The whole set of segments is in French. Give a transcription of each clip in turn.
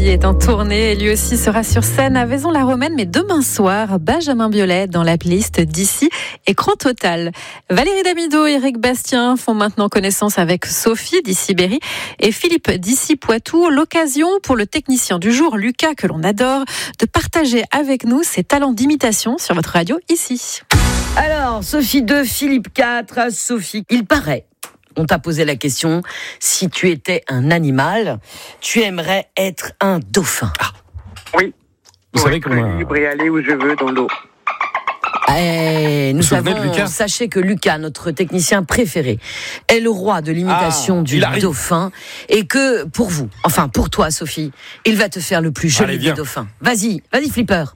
Sophie est en tournée et lui aussi sera sur scène à Vaison-la-Romaine, mais demain soir, Benjamin Biolay dans la playlist d'ici Écran Total. Valérie Damido et Eric Bastien font maintenant connaissance avec Sophie d'ici Berry et Philippe d'ici Poitou. L'occasion pour le technicien du jour, Lucas, que l'on adore, de partager avec nous ses talents d'imitation sur votre radio ici. Alors, Sophie 2, Philippe 4, Sophie, il paraît. On t'a posé la question, si tu étais un animal, tu aimerais être un dauphin. Ah. Oui. Vous savez comment libre et aller où je veux dans l'eau. Nous savons, sachez que Lucas, notre technicien préféré, est le roi de l'imitation du dauphin et que pour vous, enfin pour toi Sophie, il va te faire le plus joli des dauphins. Vas-y Flipper.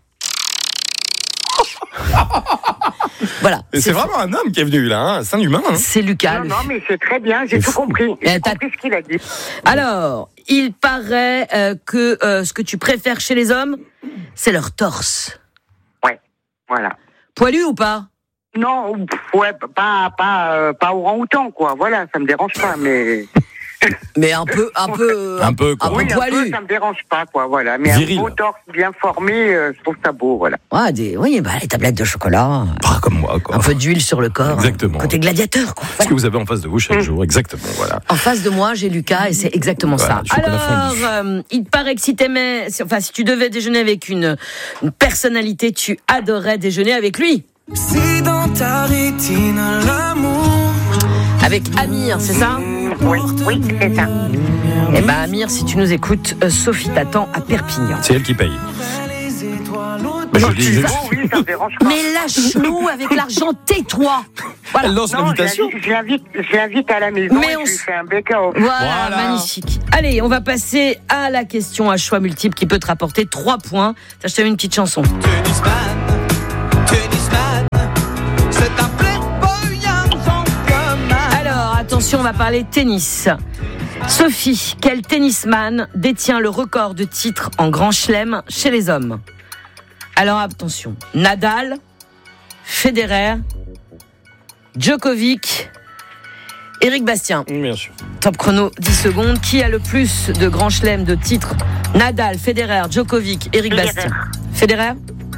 Voilà. C'est vraiment un homme qui est venu là, hein. C'est un humain. Hein. C'est Lucas. Non, mais c'est très bien, j'ai tout compris. J'ai compris ce qu'il a dit. Alors, il paraît que ce que tu préfères chez les hommes, c'est leur torse. Ouais, voilà. Poilu ou pas ? Non, ouais, pas orang-outan, quoi. Voilà, ça me dérange pas, mais... Mais un peu quoi. Oui, poilu. Un peu, ça me dérange pas, quoi, voilà. Mais viril. Un beau torse bien formé, je trouve ça beau, voilà. Ouais, les tablettes de chocolat. Pas comme moi, quoi. Un peu d'huile sur le corps. Exactement. Côté gladiateur, quoi. Voilà. Ce que vous avez en face de vous chaque jour, exactement, voilà. En face de moi, j'ai Lucas et c'est exactement ça. Alors, il paraît que si tu devais déjeuner avec une personnalité, tu adorerais déjeuner avec lui. C'est dans ta rétine l'amour. Avec Amir, c'est ça ? Oui, c'est ça. Eh ben Amir, si tu nous écoutes, Sophie t'attend à Perpignan. C'est elle qui paye. Oui, ça me dérange pas. Mais lâche-nous avec l'argent, tais-toi. Voilà. Elle lance l'invitation. Je l'invite à la maison. Mais je lui fais un bec-off. Voilà, magnifique. Allez, on va passer à la question à choix multiple qui peut te rapporter 3 points. Je t'ai mis une petite chanson. Tennisman, c'est un playboy gentleman. Alors, attention, on va parler tennis. Sophie, quel tennisman détient le record de titres en Grand Chelem chez les hommes ? Alors attention, Nadal, Federer, Djokovic, Eric Bastien. Bien sûr. Top chrono, 10 secondes. Qui a le plus de Grand Chelem de titres ? Nadal, Federer, Djokovic, Eric Bastien. Federer ?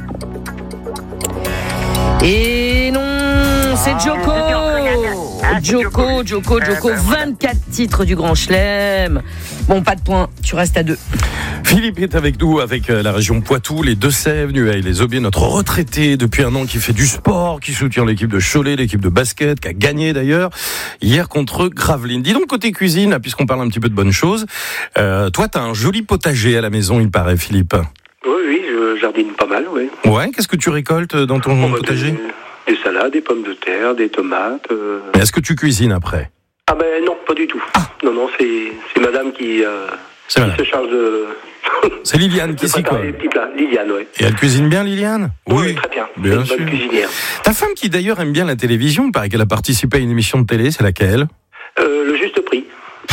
Et non, c'est Djoko. Djoko, 24 titres du Grand Chelem. Bon, pas de points, tu restes à 2. Philippe est avec nous, avec la région Poitou, les Deux-Sèvres, Nueil, les Aubiers, notre retraité depuis un an qui fait du sport, qui soutient l'équipe de Cholet, l'équipe de basket, qui a gagné d'ailleurs hier contre Gravelines. Dis donc, côté cuisine, puisqu'on parle un petit peu de bonnes choses, toi, t'as un joli potager à la maison, il paraît, Philippe. Oui, je jardine pas mal, oui. Ouais, qu'est-ce que tu récoltes dans ton potager ? Des salades, des pommes de terre, des tomates. Est-ce que tu cuisines après ? Ah ben non, pas du tout. Ah. Non, c'est madame qui se charge de... C'est Liliane qui s'y colle. Liliane, oui. Et elle cuisine bien, Liliane ? Oui, très bien. Bien sûr. Bonne cuisinière. Ta femme qui d'ailleurs aime bien la télévision, il paraît qu'elle a participé à une émission de télé, c'est laquelle ? Le Juste Prix.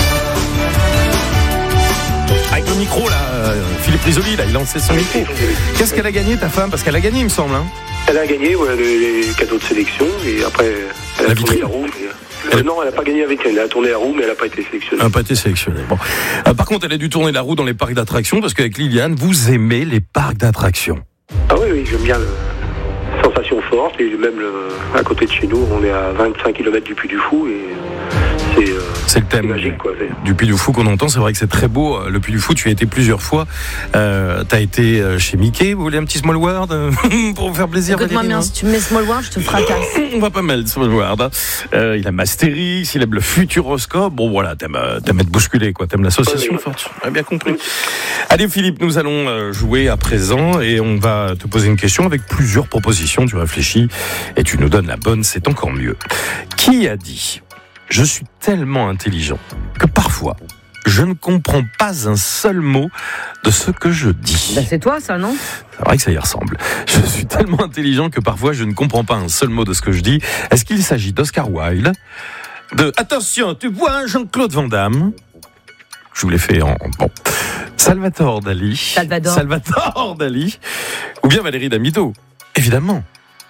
Avec le micro là, Philippe Risoli, là, il lançait son micro. Qu'est-ce qu'elle a gagné, ta femme ? Parce qu'elle a gagné, il me semble. Hein. Elle a gagné les cadeaux de sélection et après elle a tourné la roue. Non, elle n'a pas gagné la vitrine. Elle a tourné la roue, mais elle n'a pas été sélectionnée. Elle n'a pas été sélectionnée. Bon. Par contre, elle a dû tourner la roue dans les parcs d'attractions parce qu'avec Liliane, vous aimez les parcs d'attractions. Ah oui, j'aime bien la sensation forte et même à côté de chez nous, on est à 25 km du Puy-du-Fou et c'est le thème magique, quoi, du Puy-du-Fou qu'on entend. C'est vrai que c'est très beau, le Puy-du-Fou. Tu as été plusieurs fois. T'as été chez Mickey. Vous voulez un petit Small World pour vous faire plaisir? Écoute-moi bien, si tu me mets Small World, je te fracasse. On va pas mal Small World. Il aime Astérix, il aime le Futuroscope. Bon voilà, t'aimes être bousculé, quoi. T'aimes l'association forte. On a bien compris. Allez Philippe, nous allons jouer à présent et on va te poser une question avec plusieurs propositions. Tu réfléchis et tu nous donnes la bonne, c'est encore mieux. Qui a dit: je suis tellement intelligent que parfois, je ne comprends pas un seul mot de ce que je dis. Ben c'est toi, ça, non? C'est vrai que ça y ressemble. Je suis tellement intelligent que parfois, je ne comprends pas un seul mot de ce que je dis. Est-ce qu'il s'agit d'Oscar Wilde, de attention, tu vois Jean-Claude Van Damme? Je vous l'ai fait en... Bon. Salvatore Dali. Salvatore Dali. Ou bien Valérie Damido. Évidemment.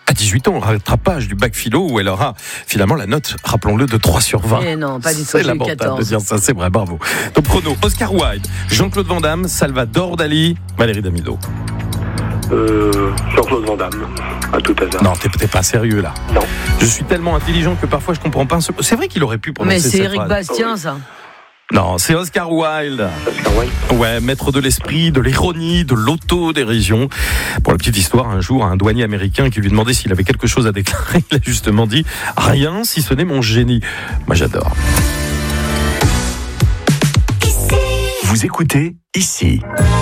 à 18 ans, rattrapage du bac philo où elle aura finalement la note, rappelons-le, de 3 sur 20. Et non, pas du tout. C'est lamentable de dire ça, c'est vrai, bravo. Donc prono, Oscar Wilde, Jean-Claude Van Damme, Salvador Dali, Valérie Damido. Jean-Claude Van Damme, à tout hasard. Non, t'es pas sérieux là. Non. Je suis tellement intelligent que parfois je comprends pas un seul... C'est vrai qu'il aurait pu prononcer Mais c'est cette Éric phrase. Bastien, ça. Non, c'est Oscar Wilde. Oscar Wilde. Ouais, maître de l'esprit, de l'ironie, de l'autodérision. Pour la petite histoire, un jour, un douanier américain qui lui demandait s'il avait quelque chose à déclarer, il a justement dit « Rien, si ce n'est mon génie ». Moi, j'adore. Vous écoutez ici.